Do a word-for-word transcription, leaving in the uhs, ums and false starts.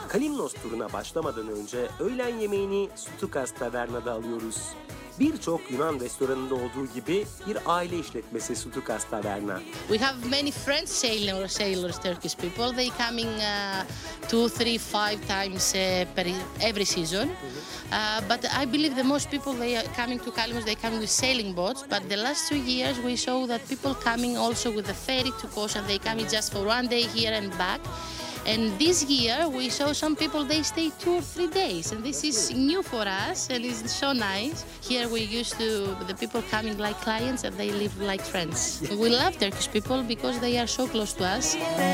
Kalimnos turuna başlamadan önce öğlen yemeğini Stukas Taverna'da alıyoruz. Birçok Yunan restoranında olduğu gibi bir aile işletmesi Stukas Taverna. We have many French sailors, sailors, Turkish people. They coming uh, two, three, five times uh, per every season. Uh, but I believe the most people they are coming to Kalimnos, they come with sailing boats. But the last two years we saw that people coming also with the ferry to Kos, and they coming just for one day here and back. And this year we saw some people, they stay two or three days, and this is new for us and it's so nice. Here we used to, the people coming like clients and they live like friends. We love Turkish people because they are so close to us.